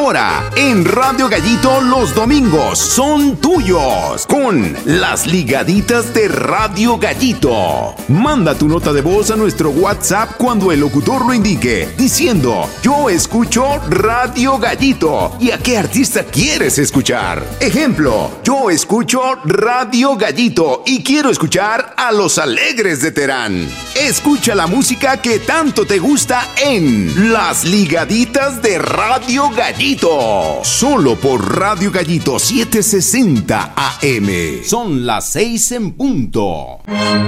Ahora, en Radio Gallito los domingos son tuyos con las ligaditas de Radio Gallito. Manda tu nota de voz a nuestro WhatsApp cuando el locutor lo indique, diciendo: yo escucho Radio Gallito. ¿Y a qué artista quieres escuchar? Ejemplo: yo escucho Radio Gallito y quiero escuchar a Los Alegres de Terán. Escucha la música que tanto te gusta en Las Ligaditas de Radio Gallito. Solo por Radio Gallito 760 AM. Son las 6 en punto.